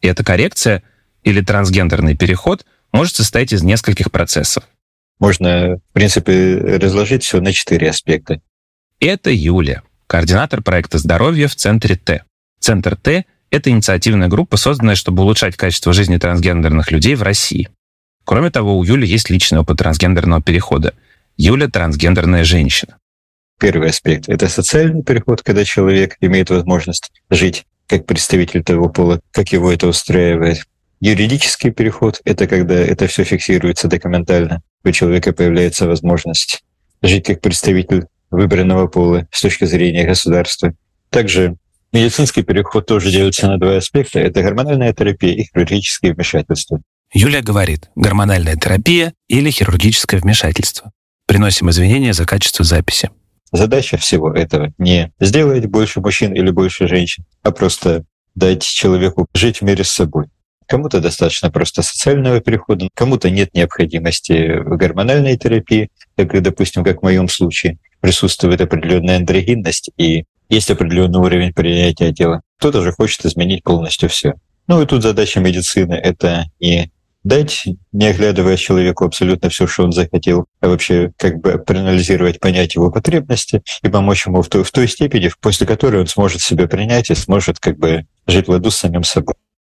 И эта коррекция или трансгендерный переход может состоять из нескольких процессов. Можно, в принципе, разложить все на 4 аспекта. Это Юлия, координатор проекта здоровья в Центре Т. Центр Т — это инициативная группа, созданная, чтобы улучшать качество жизни трансгендерных людей в России. Кроме того, у Юли есть личный опыт трансгендерного перехода. Юля — трансгендерная женщина. Первый аспект — это социальный переход, когда человек имеет возможность жить как представитель того пола, как его это устраивает. Юридический переход — это когда это все фиксируется документально. У человека появляется возможность жить как представитель выбранного пола с точки зрения государства. Также медицинский переход тоже делится на 2 аспекта. Это гормональная терапия и хирургические вмешательства. Юлия говорит: гормональная терапия или хирургическое вмешательство. Приносим извинения за качество записи. Задача всего этого не сделать больше мужчин или больше женщин, а просто дать человеку жить в мире с собой. Кому-то достаточно просто социального перехода, кому-то нет необходимости в гормональной терапии, как, допустим, как в моем случае, присутствует определенная андрогинность и есть определенный уровень принятия тела. Кто-то же хочет изменить полностью все. Ну и тут задача медицины — это не дать, не оглядывая человеку абсолютно все, что он захотел, а вообще как бы проанализировать, понять его потребности и помочь ему в той степени, после которой он сможет себя принять и сможет как бы жить в ладу с самим собой.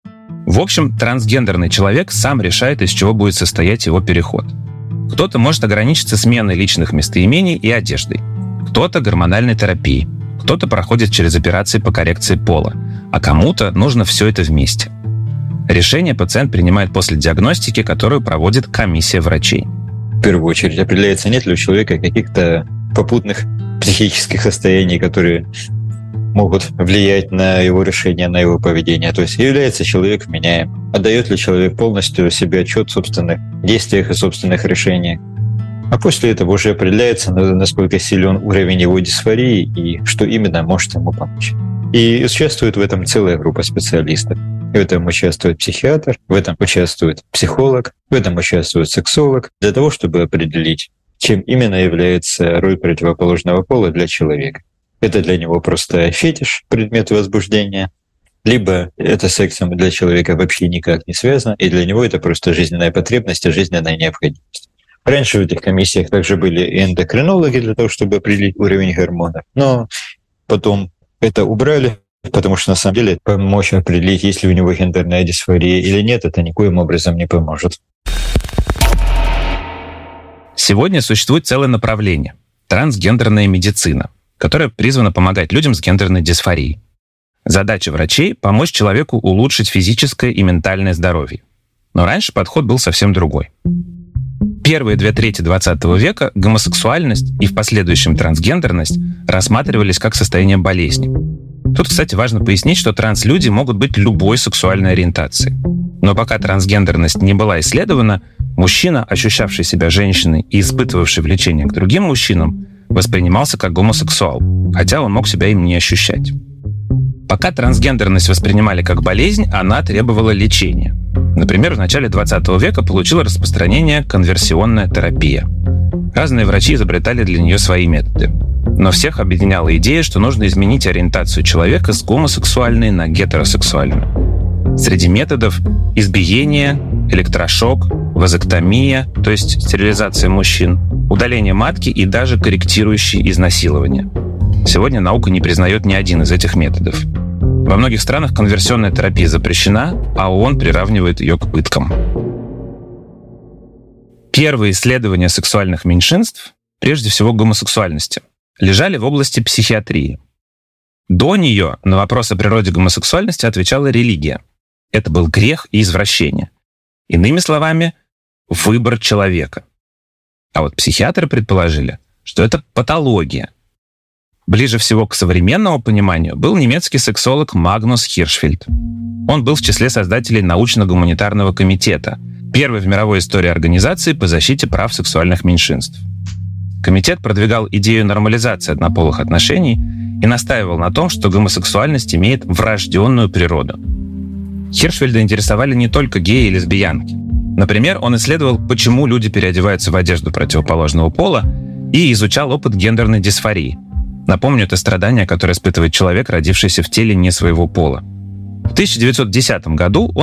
В общем, трансгендерный человек сам решает, из чего будет состоять его переход. Кто-то может ограничиться сменой личных местоимений и одеждой, кто-то гормональной терапией, кто-то проходит через операции по коррекции пола, а кому-то нужно все это вместе. Решение пациент принимает после диагностики, которую проводит комиссия врачей. В первую очередь определяется, нет ли у человека каких-то попутных психических состояний, которые могут влиять на его решение, на его поведение. То есть является человек вменяем, отдает ли человек полностью себе отчет в собственных действиях и собственных решениях. А после этого уже определяется, насколько силен уровень его дисфории и что именно может ему помочь. И участвует в этом целая группа специалистов. В этом участвует психиатр, в этом участвует психолог, в этом участвует сексолог, для того, чтобы определить, чем именно является роль противоположного пола для человека. Это для него просто фетиш, предмет возбуждения, либо это с сексом для человека вообще никак не связано, и для него это просто жизненная потребность и жизненная необходимость. Раньше в этих комиссиях также были эндокринологи для того, чтобы определить уровень гормонов, но потом это убрали, потому что на самом деле помочь определить, есть ли у него гендерная дисфория или нет, это никоим образом не поможет. Сегодня существует целое направление – трансгендерная медицина, которая призвана помогать людям с гендерной дисфорией. Задача врачей – помочь человеку улучшить физическое и ментальное здоровье. Но раньше подход был совсем другой. Первые 2/3 XX века гомосексуальность и в последующем трансгендерность рассматривались как состояние болезни. Тут, кстати, важно пояснить, что транслюди могут быть любой сексуальной ориентации. Но пока трансгендерность не была исследована, мужчина, ощущавший себя женщиной и испытывавший влечение к другим мужчинам, воспринимался как гомосексуал, хотя он мог себя им не ощущать. Пока трансгендерность воспринимали как болезнь, она требовала лечения. Например, в начале 20 века получила распространение конверсионная терапия. Разные врачи изобретали для нее свои методы. Но всех объединяла идея, что нужно изменить ориентацию человека с гомосексуальной на гетеросексуальную. Среди методов избиение, электрошок, вазэктомия, то есть стерилизация мужчин, удаление матки и даже корректирующие изнасилование. Сегодня наука не признает ни один из этих методов. Во многих странах конверсионная терапия запрещена, а ООН приравнивает ее к пыткам. Первые исследования сексуальных меньшинств, прежде всего гомосексуальности, лежали в области психиатрии. До нее на вопрос о природе гомосексуальности отвечала религия. Это был грех и извращение. Иными словами, выбор человека. А вот психиатры предположили, что это патология. Ближе всего к современному пониманию был немецкий сексолог Магнус Хиршфельд. Он был в числе создателей научно-гуманитарного комитета, первой в мировой истории организации по защите прав сексуальных меньшинств. Комитет продвигал идею нормализации однополых отношений и настаивал на том, что гомосексуальность имеет врожденную природу. Хиршфельда интересовали не только геи и лесбиянки. Например, он исследовал, почему люди переодеваются в одежду противоположного пола и изучал опыт гендерной дисфории. Напомню, это страдание, которое испытывает человек, родившийся в теле не своего пола. В 1910 году он